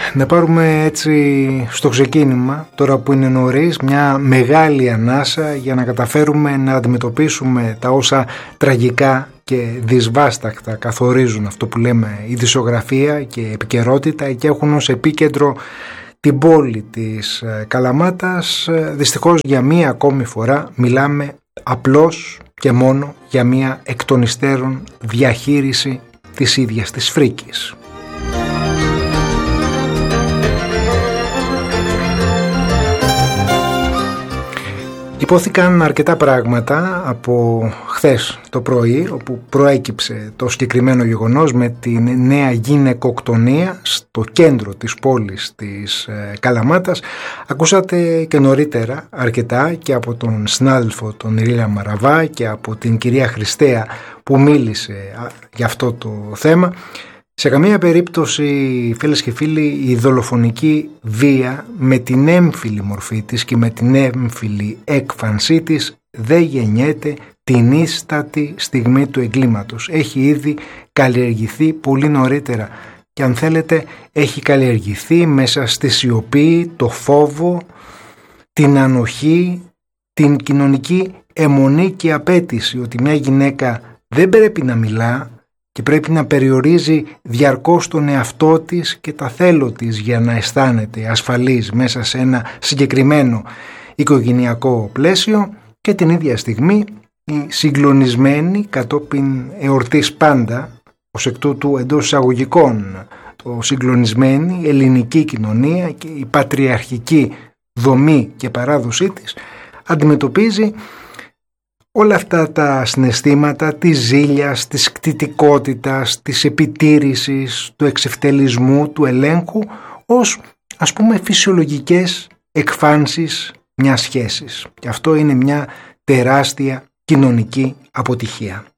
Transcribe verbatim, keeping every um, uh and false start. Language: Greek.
Να πάρουμε έτσι στο ξεκίνημα, τώρα που είναι νωρίς, μια μεγάλη ανάσα για να καταφέρουμε να αντιμετωπίσουμε τα όσα τραγικά και δυσβάσταχτα καθορίζουν αυτό που λέμε ειδησιογραφία και επικαιρότητα και έχουν ως επίκεντρο την πόλη της Καλαμάτας. Δυστυχώς για μία ακόμη φορά μιλάμε απλώς και μόνο για μία εκ των υστέρων διαχείριση της ίδιας της φρίκης. Υπόθηκαν αρκετά πράγματα από χθες το πρωί, όπου προέκυψε το συγκεκριμένο γεγονός με την νέα γυναικοκτονία στο κέντρο της πόλης της Καλαμάτας. Ακούσατε και νωρίτερα αρκετά και από τον συνάδελφο τον Ηρήλα Μαραβά και από την κυρία Χριστέα που μίλησε για αυτό το θέμα. Σε καμία περίπτωση, φίλες και φίλοι, η δολοφονική βία με την έμφυλη μορφή της και με την έμφυλη έκφανσή της δεν γεννιέται την ίστατη στιγμή του εγκλήματος. Έχει ήδη καλλιεργηθεί πολύ νωρίτερα και αν θέλετε έχει καλλιεργηθεί μέσα στη σιωπή, το φόβο, την ανοχή, την κοινωνική αιμονή και απέτηση ότι μια γυναίκα δεν πρέπει να μιλά και πρέπει να περιορίζει διαρκώς τον εαυτό της και τα θέλω της για να αισθάνεται ασφαλής μέσα σε ένα συγκεκριμένο οικογενειακό πλαίσιο και την ίδια στιγμή η συγκλονισμένη κατόπιν εορτής πάντα, ως εκ τούτου εντός εισαγωγικών, το συγκλονισμένη ελληνική κοινωνία και η πατριαρχική δομή και παράδοσή της αντιμετωπίζει όλα αυτά τα συναισθήματα της ζήλιας, της κτητικότητας, της επιτήρησης, του εξευτελισμού, του ελέγχου ως ας πούμε φυσιολογικές εκφάνσεις μιας σχέσης. Και αυτό είναι μια τεράστια κοινωνική αποτυχία.